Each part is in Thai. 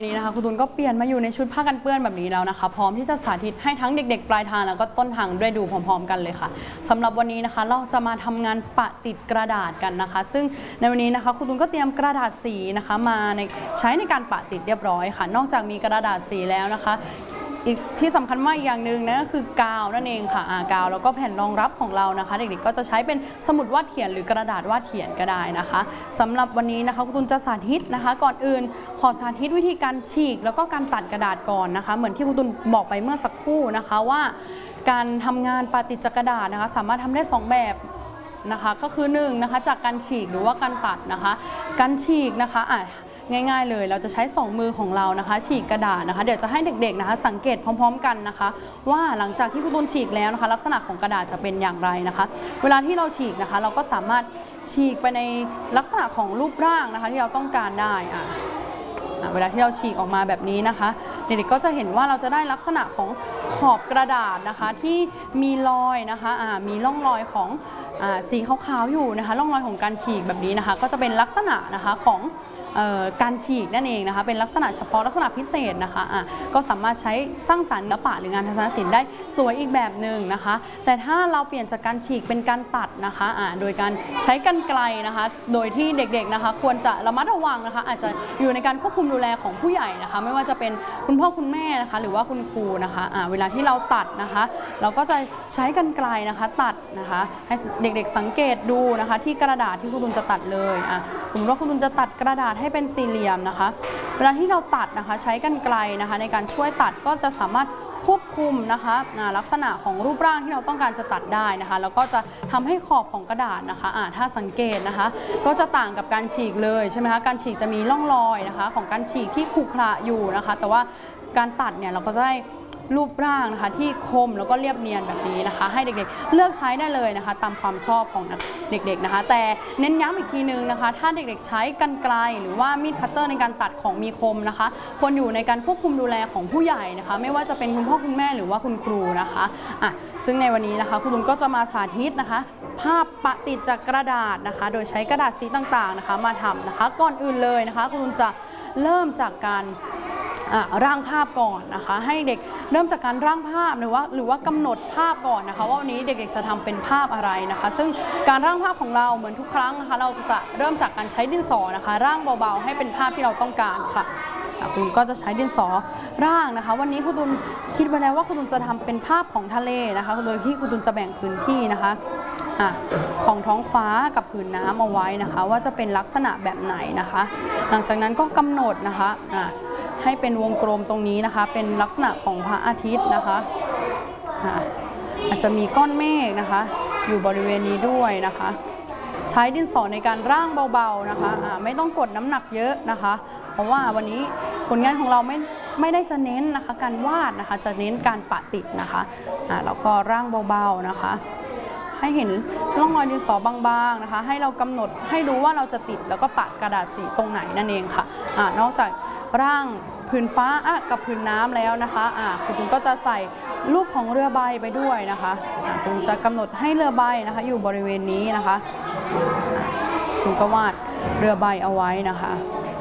นี้นะคะคุณตูนก็เปลี่ยนมาอยู่ในชุดผ้ากันเปื้อนแบบนี้แล้วนะคะพร้อมที่จะสาธิตให้ทั้งเด็กๆปลายทางแล้วก็ต้นทางด้วยดูพร้อมๆกันเลยค่ะสำหรับวันนี้นะคะเราจะมาทำงานปะติดกระดาษกันนะคะซึ่งในวันนี้นะคะคุณตูนก็เตรียมกระดาษสีนะคะมาใช้ในการปะติดเรียบร้อยค่ะนอกจากมีกระดาษสีแล้วนะคะอีกที่สำคัญมากอย่างหนึ่งนะก็คือกาวนั่นเองค่ะกาวแล้วก็แผ่นรองรับของเรานะคะเด็กๆก็จะใช้เป็นสมุดวาดเขียนหรือกระดาษวาดเขียนก็ได้นะคะสำหรับวันนี้นะคะคุณตูนจะสาธิตนะคะก่อนอื่นขอสาธิตวิธีการฉีกแล้วก็การตัดกระดาษก่อนนะคะเหมือนที่คุณตูนบอกไปเมื่อสักครู่นะคะว่าการทำงานปะติดจากกระดาษนะคะสามารถทำได้2แบบนะคะก็คือ1นะคะจากการฉีกหรือว่าการตัดนะคะการฉีกนะคะง่ายๆเลยเราจะใช้2มือของเรานะคะฉีกกระดาษนะคะเดี๋ยวจะให้เด็กๆนะคะสังเกตพร้อมๆกันนะคะว่าหลังจากที่คุณตูนฉีกแล้วนะคะลักษณะของกระดาษจะเป็นอย่างไรนะคะเวลาที่เราฉีกนะคะเราก็สามารถฉีกไปในลักษณะของรูปร่างนะคะที่เราต้องการได้เวลาที่เราฉีกออกมาแบบนี้นะคะเด็กๆก็จะเห็นว่าเราจะได้ลักษณะของขอบกระดาษนะคะที่มีรอยนะคะมีร่องรอยของสีขาวๆอยู่นะคะร่องรอยของการฉีกแบบนี้นะคะก็จะเป็นลักษณะนะคะของการฉีกนั่นเองนะคะเป็นลักษณะเฉพาะลักษณะพิเศษนะคะก็สามารถใช้สร้างสรรค์ศิลปะหรืองานทัศนศิลป์ได้สวยอีกแบบหนึ่งนะคะแต่ถ้าเราเปลี่ยนจากการฉีกเป็นการตัดนะคะโดยการใช้กรรไกรนะคะโดยที่เด็กๆนะคะควรจะระมัดระวังนะคะอาจจะอยู่ในการควบคุมดูแลของผู้ใหญ่นะคะไม่ว่าจะเป็นคุณพ่อคุณแม่นะคะหรือว่าคุณครูนะคะเวลาที่เราตัดนะคะเราก็จะใช้กรรไกรนะคะตัดนะคะให้เด็กๆสังเกตดูนะคะที่กระดาษที่คุณตูนจะตัดเลยสมมติว่าคุณตูนจะตัดกระดาษให้เป็นสี่เหลี่ยมนะคะเวลาที่เราตัดนะคะใช้กรรไกรนะคะในการช่วยตัดก็จะสามารถควบคุมนะคะลักษณะของรูปร่างที่เราต้องการจะตัดได้นะคะแล้วก็จะทำให้ขอบของกระดาษนะคะถ้าสังเกตนะคะก็จะต่างกับการฉีกเลยใช่ไหมคะการฉีกจะมีร่องรอยนะคะของการฉีกที่ขรุขระอยู่นะคะแต่ว่าการตัดเนี่ยเราก็จะได้รูปร่างนะคะที่คมแล้วก็เรียบเนียนแบบนี้นะคะให้เด็กๆเลือกใช้ได้เลยนะคะตามความชอบของเด็กๆนะคะแต่เน้นย้ำอีกทีนึงนะคะถ้าเด็กๆใช้กรรไกรหรือว่ามีดคัตเตอร์ในการตัดของมีคมนะคะควรอยู่ในการควบคุมดูแลของผู้ใหญ่นะคะไม่ว่าจะเป็นคุณพ่อคุณแม่หรือว่าคุณครูนะคะซึ่งในวันนี้นะคะคุณลุงก็จะมาสาธิตนะคะภาพปะติดจากกระดาษนะคะโดยใช้กระดาษสีต่างๆนะคะมาทำนะคะก่อนอื่นเลยนะคะคุณลุงจะเริ่มจากการร่างภาพก่อนนะคะให้เด็กเริ่มจากการร่างภาพหรือว่ากำหนดภาพก่อนนะคะว่าวันนี้เด็กๆจะทำเป็นภาพอะไรนะคะซึ่งการร่างภาพของเราเหมือนทุกครั้งนะคะเราจะเริ่มจากการใช้ดินสอนะคะร่างเบาๆให้เป็นภาพที่เราต้องการค่ะคุณก็จะใช้ดินสอร่างนะคะวันนี้คุณตุลคิดไว้แล้วว่าคุณตุลจะทำเป็นภาพของทะเลนะคะโดยที่คุณตุลจะแบ่งพื้นที่นะคะของท้องฟ้ากับผืนน้ำเอาไว้นะคะว่าจะเป็นลักษณะแบบไหนนะคะหลังจากนั้นก็กำหนดนะคะให้เป็นวงกลมตรงนี้นะคะเป็นลักษณะของพระอาทิตย์นะคะอาจจะมีก้อนเมฆนะคะอยู่บริเวณนี้ด้วยนะคะใช้ดินสอในการร่างเบาๆนะคะไม่ต้องกดน้ำหนักเยอะนะคะเพราะว่าวันนี้ผลงานของเราไม่ได้จะเน้นนะคะการวาดนะคะจะเน้นการปะติดนะคะแล้วก็ร่างเบาๆนะคะให้เห็นร่องรอยดินสอบางๆนะคะให้เรากำหนดให้รู้ว่าเราจะติดแล้วก็ปะกระดาษสีตรงไหนนั่นเองค่ะนอกจากร่างผืนฟ้ากับผืนน้ำแล้วนะคะคุณก็จะใส่รูปของเรือใบไปด้วยนะคะคุณจะกำหนดให้เรือใบนะคะอยู่บริเวณนี้นะคะคุณก็วาดเรือใบเอาไว้นะคะ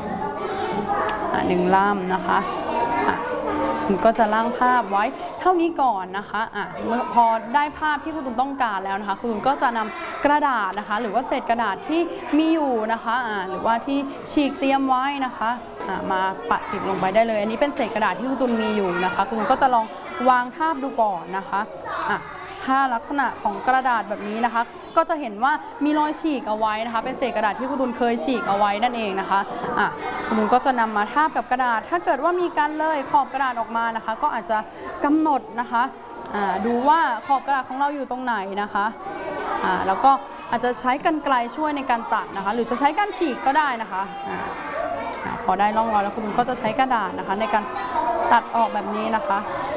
1 ลำนะคะคุณก็จะร่างภาพไว้เท่านี้ก่อนนะคะเมื่อพอได้ภาพที่คุณตุลต้องการแล้วนะคะคุณก็จะนำกระดาษนะคะหรือว่าเศษกระดาษที่มีอยู่นะคะหรือว่าที่ฉีกเตรียมไว้นะคะมาปะติดลงไปได้เลยอันนี้เป็นเศษกระดาษที่คุณตุลมีอยู่นะคะคุณตุลก็จะลองวางทาบดูก่อนนะคะถ้าลักษณะของกระดาษแบบนี้นะคะก็จะเห็นว่ามีรอยฉีกเอาไว้นะคะเป็นเศษกระดาษที่คุณตุลเคยฉีกเอาไว้นั่นเองนะคะคุณตุลก็จะนำมาทาบกับกระดาษถ้าเกิดว่ามีการเลยขอบกระดาษออกมานะคะก็อาจจะกำหนดนะคะดูว่าขอบกระดาษของเราอยู่ตรงไหนนะคะแล้วก็อาจจะใช้กรรไกรช่วยในการตัดนะคะหรือจะใช้การฉีกก็ได้นะคะพอได้ร่องรอยแล้วคุณตุลก็จะใช้กระดาษนะคะในการตัดออกแบบนี้นะคะ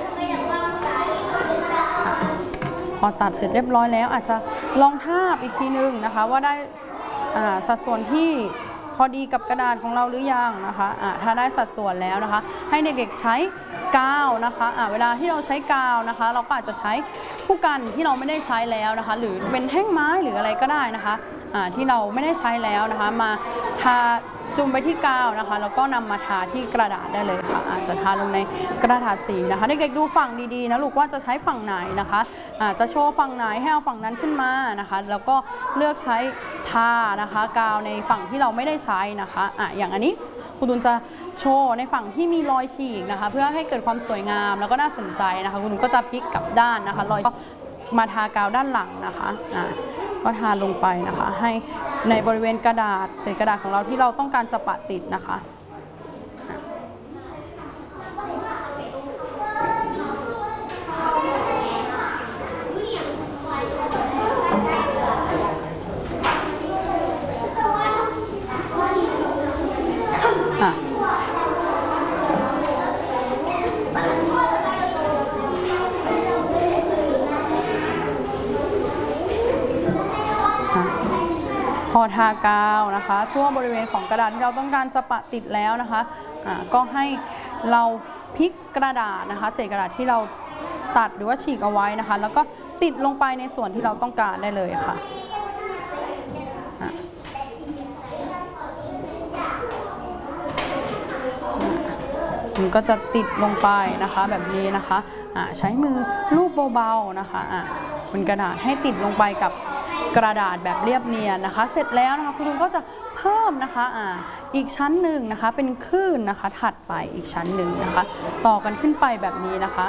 พอตัดเสร็จเรียบร้อยแล้วอาจจะลองทาบอีกทีนึงนะคะว่าได้สัดส่วนที่พอดีกับกระดาษของเราหรือยังนะคะถ้าได้สัดส่วนแล้วนะคะให้เด็กๆใช้กาวนะคะเวลาที่เราใช้กาวนะคะเราก็อาจจะใช้ผู้กันที่เราไม่ได้ใช้แล้วนะคะหรือเป็นแท่งไม้หรืออะไรก็ได้นะคะที่เราไม่ได้ใช้แล้วนะคะมาทาจุ่มไปที่กาวนะคะแล้วก็นำมาทาที่กระดาษได้เลยค่ะอาจจะทาลงในกระดาษสีนะคะเด็กๆดูฝั่งดีๆนะลูกว่าจะใช้ฝั่งไหนนะคะจะโชว์ฝั่งไหนให้เอาฝั่งนั้นขึ้นมานะคะแล้วก็เลือกใช้ทานะคะกาวในฝั่งที่เราไม่ได้ใช้นะคะอย่างอันนี้ครูตุลจะโชว์ในฝั่งที่มีรอยฉีกนะคะเพื่อให้เกิดความสวยงามแล้วก็น่าสนใจนะคะครูตุลก็จะพลิกกลับด้านนะคะรอยมาทากาวด้านหลังนะคะก็ทาลงไปนะคะให้ในบริเวณกระดาษเศษกระดาษของเราที่เราต้องการจะปะติดนะคะพอทากาวนะคะทั่วบริเวณของกระดาษที่เราต้องการจะปะติดแล้วนะคะก็ให้เราพลิกกระดาษนะคะเศษกระดาษที่เราตัดหรือว่าฉีกเอาไว้นะคะแล้วก็ติดลงไปในส่วนที่เราต้องการได้เลยค่ะมันก็จะติดลงไปนะคะแบบนี้นะคะใช้มือลูบเบาๆนะคะบนกระดาษให้ติดลงไปกับกระดาษแบบเรียบเนียนนะคะเสร็จแล้วนะคะคุณลุงก็จะเพิ่มนะคะอีกชั้นหนึ่งนะคะเป็นคลื่นนะคะถัดไปอีกชั้นหนึ่งนะคะต่อกันขึ้นไปแบบนี้นะคะ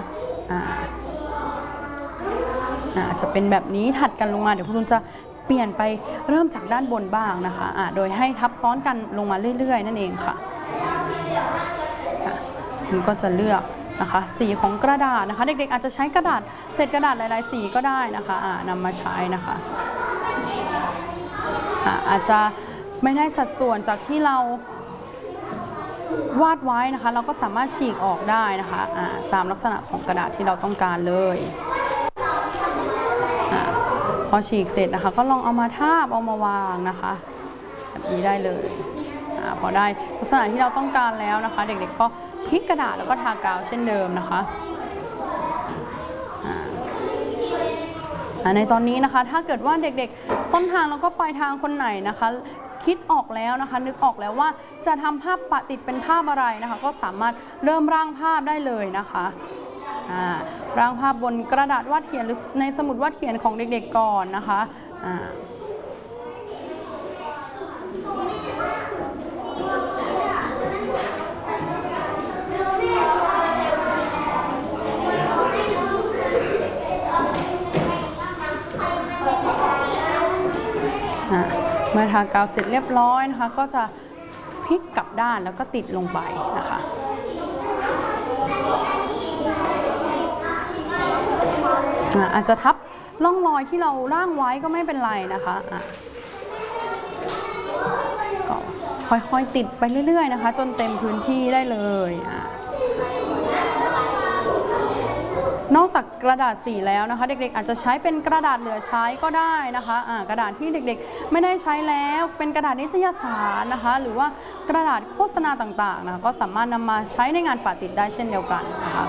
จะเป็นแบบนี้ถัดกันลงมาเดี๋ยวคุณลุงจะเปลี่ยนไปเริ่มจากด้านบนบ้างนะคะโดยให้ทับซ้อนกันลงมาเรื่อยๆนั่นเองค่ะคุณก็จะเลือกนะคะสีของกระดาษนะคะเด็กๆอาจจะใช้กระดาษเศษกระดาษหลายๆสีก็ได้นะคะนำมาใช้นะคะอาจจะไม่ได้สัดส่วนจากที่เราวาดไว้นะคะเราก็สามารถฉีกออกได้นะคะตามลักษณะของกระดาษที่เราต้องการเลยพอฉีกเสร็จนะคะก็ลองเอามาทาบเอามาวางนะคะแบบนี้ได้เลยพอได้ลักษณะที่เราต้องการแล้วนะคะเด็กๆก็พลิกกระดาษแล้วก็ทากาวเช่นเดิมนะคะในตอนนี้นะคะถ้าเกิดว่าเด็กๆต้นทางแล้วก็ปลายทางคนไหนนะคะคิดออกแล้วนะคะนึกออกแล้วว่าจะทำภาพปะติดเป็นภาพอะไรนะคะก็สามารถเริ่มร่างภาพได้เลยนะคะร่างภาพบนกระดาษวาดเขียนหรือในสมุดวาดเขียนของเด็กๆก่อนนะคะเมื่อทากาวเสร็จเรียบร้อยนะคะก็จะพลิกกลับด้านแล้วก็ติดลงไปนะคะอาจจะทับร่องรอยที่เราร่างไว้ก็ไม่เป็นไรนะคะก็ค่อยๆติดไปเรื่อยๆนะคะจนเต็มพื้นที่ได้เลยนอกจากกระดาษสีแล้วนะคะเด็กๆอาจจะใช้เป็นกระดาษเหลือใช้ก็ได้นะคะกระดาษที่เด็กๆไม่ได้ใช้แล้วเป็นกระดาษนิตยสารนะคะหรือว่ากระดาษโฆษณาต่างๆนะก็สามารถนำมาใช้ในงานปะติดได้เช่นเดียวกันนะคะ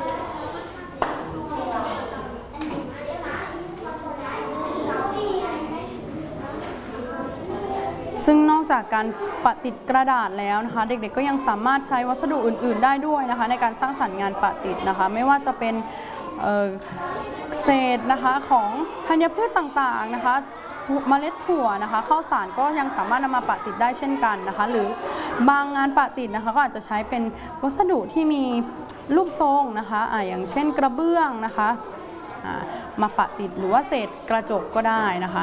ซึ่งนอกจากการปะติดกระดาษแล้วนะคะเด็กๆก็ยังสามารถใช้วัสดุอื่นๆได้ด้วยนะคะในการสร้างสรรค์งานปะติดนะคะไม่ว่าจะเป็นเศษนะคะของธัญพืชต่างๆนะคะเมล็ดถั่วนะคะข้าวสารก็ยังสามารถนำมาปะติดได้เช่นกันนะคะหรือบางงานปะติดนะคะก็อาจจะใช้เป็นวัสดุที่มีรูปทรงนะคะอย่างเช่นกระเบื้องนะคะมาปะติดหรือว่าเศษกระจกก็ได้นะคะ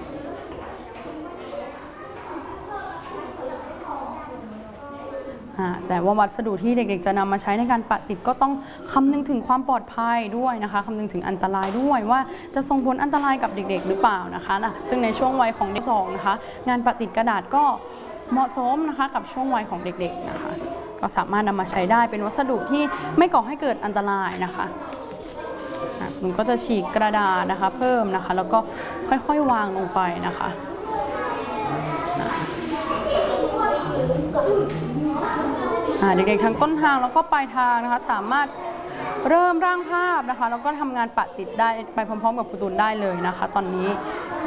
แต่ว่าวัสดุที่เด็กๆจะนำมาใช้ในการปะติดก็ต้องคำนึงถึงความปลอดภัยด้วยนะคะคำนึงถึงอันตรายด้วยว่าจะส่งผลอันตรายกับเด็กๆหรือเปล่านะคะซึ่งในช่วงวัยของเด็ก2นะคะงานปะติดกระดาษก็เหมาะสมนะคะกับช่วงวัยของเด็กๆนะคะก็สามารถนำมาใช้ได้เป็นวัสดุที่ไม่ก่อให้เกิดอันตรายนะคะหนูก็จะฉีกกระดาษนะคะเพิ่มนะคะแล้วก็ค่อยๆวางลงไปนะคะเด็กๆทั้งต้นทางแล้วก็ปลายทางนะคะสามารถเริ่มร่างภาพนะคะแล้วก็ทำงานปะติดได้ไปพร้อมๆกับครูตูนได้เลยนะคะตอนนี้